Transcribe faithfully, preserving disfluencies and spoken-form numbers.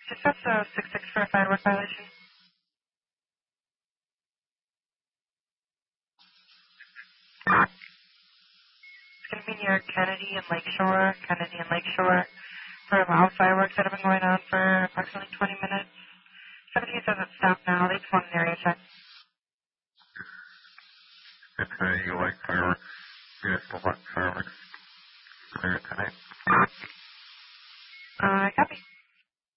Success uh, six six for a firework violation. It's going to be near Kennedy and Lakeshore, Kennedy and Lakeshore, for loud fireworks that have been going on for approximately twenty minutes. seventeen says it's stopped now. They just want an area check. Okay, you like fireworks? You guys don't like fireworks? Clear tonight.